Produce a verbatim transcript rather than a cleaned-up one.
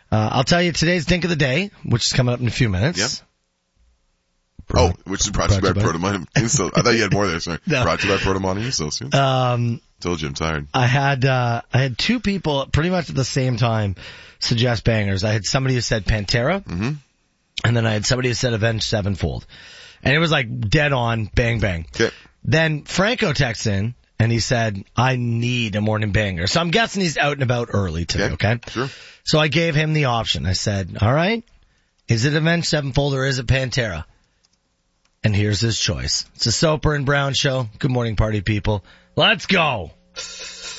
Uh, I'll tell you today's Dink of the Day, which is coming up in a few minutes. Yep. Oh, which is brought to you by Protomani. So, I thought you had more there, sorry. No. Brought to you by Protomani Associates. Um, Told you I'm tired. I had, uh, I had two people pretty much at the same time suggest bangers. I had somebody who said Pantera. Mm-hmm. And then I had somebody who said Avenged Sevenfold. And it was like dead on, bang, bang. Okay. Then Franco texts in and he said, I need a morning banger. So I'm guessing he's out and about early today, okay? okay? Sure. So I gave him the option. I said, all right, is it Avenged Sevenfold or is it Pantera? And here's his choice. It's a Soper and Brown show. Good morning, party people. Let's go.